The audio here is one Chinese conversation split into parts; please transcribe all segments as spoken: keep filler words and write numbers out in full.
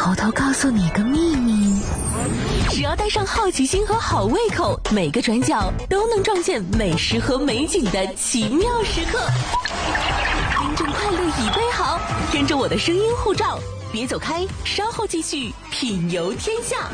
偷偷告诉你个秘密，只要带上好奇心和好胃口，每个转角都能撞见美食和美景的奇妙时刻。听众快乐已备好，跟着我的声音护照，别走开，稍后继续品游天下。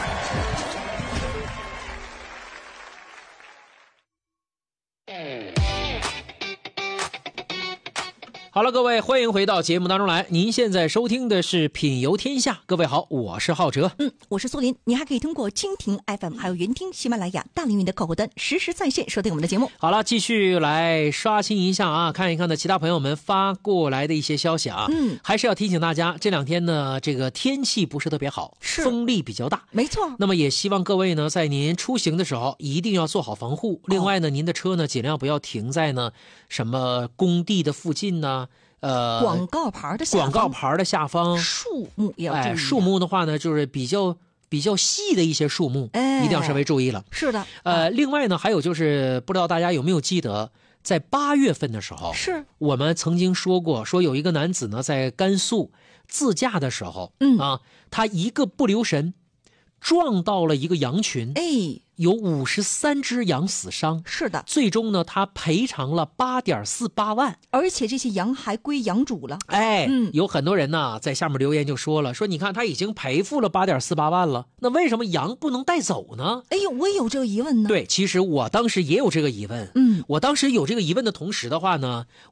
好了，各位，欢迎回到节目当中来。您现在收听的是《品游天下》，各位好，我是浩哲， 嗯，我是苏林。你还可以通过蜻蜓 F M 还有云听、喜马拉雅、大凌云的客户端实时在线收听我们的节目。 好了，继续来刷新一下啊，看一看呢其他朋友们发过来的一些消息啊。 嗯， 还是要提醒大家，这两天呢这个天气不是特别好， 是风力比较大， 没错。 那么也希望各位呢在您出行的时候一定要做好防护。另外呢，您的车呢尽量不要停在呢什么工地的附近呢。呃， 广告牌的下方， 广告牌的下方， 树木也要注意。 哎，树木的话呢，就是比较比较细的一些树木， 哎， 一定要稍微注意了。 是的， 呃，另外呢，还有就是，不知道大家有没有记得，在八月份的时候， 是我们曾经说过，说有一个男子呢，在甘肃自驾的时候， 嗯啊，他一个不留神撞到了一个羊群， 哎。 有五十三只羊死伤， 是的， 最终呢，他赔偿了八点四八万， 而且这些羊还归羊主了。 哎， 嗯， 有很多人呢在下面留言就说了，说你看他已经赔付了八点四八万了，那为什么羊不能带走呢？ 哎呦，我也有这个疑问呢。 对，其实我当时也有这个疑问。 嗯， 我当时有这个疑问的同时的话呢，